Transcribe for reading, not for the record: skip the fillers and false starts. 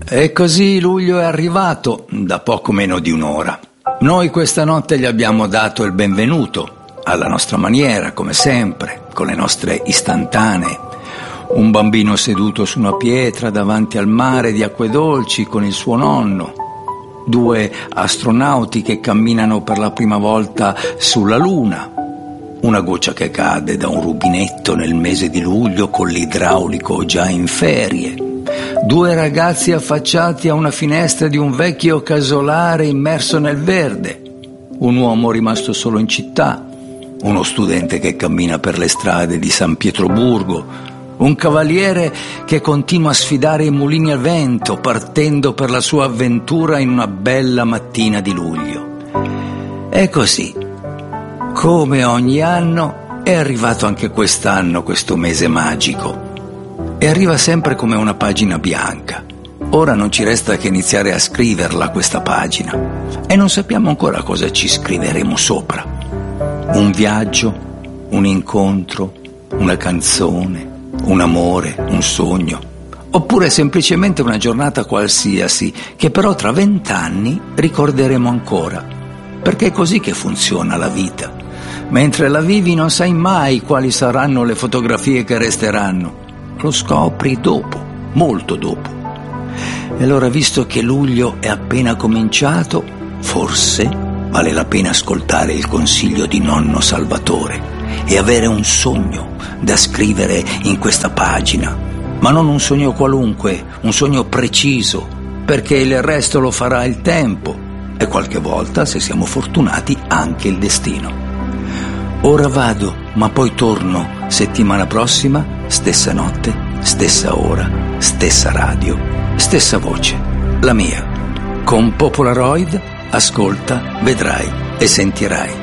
E così luglio è arrivato da poco meno di un'ora. Noi questa notte gli abbiamo dato il benvenuto, alla nostra maniera, come sempre, con le nostre istantanee. Un bambino seduto su una pietra davanti al mare di acque dolci con il suo nonno. 2 astronauti che camminano per la prima volta sulla Luna. Una goccia che cade da un rubinetto nel mese di luglio con l'idraulico già in ferie. 2 ragazzi affacciati a una finestra di un vecchio casolare immerso nel verde. Un uomo rimasto solo in città. Uno studente che cammina per le strade di San Pietroburgo. Un cavaliere che continua a sfidare i mulini a vento, partendo per la sua avventura in una bella mattina di luglio. E così, come ogni anno, è arrivato anche quest'anno questo mese magico. E arriva sempre come una pagina bianca. Ora non ci resta che iniziare a scriverla questa pagina. E non sappiamo ancora cosa ci scriveremo sopra. Un viaggio, un incontro, una canzone, un amore, un sogno. Oppure semplicemente una giornata qualsiasi, che però tra 20 anni ricorderemo ancora. Perché è così che funziona la vita. Mentre la vivi non sai mai quali saranno le fotografie che resteranno. Lo scopri dopo, molto dopo. E allora, visto che luglio è appena cominciato, forse vale la pena ascoltare il consiglio di nonno Salvatore e avere un sogno da scrivere in questa pagina. Ma non un sogno qualunque, un sogno preciso, perché il resto lo farà il tempo e qualche volta, se siamo fortunati, anche il destino. Ora vado, ma poi torno settimana prossima, stessa notte, stessa ora, stessa radio, stessa voce, la mia. Con Popolaroid, ascolta, vedrai e sentirai.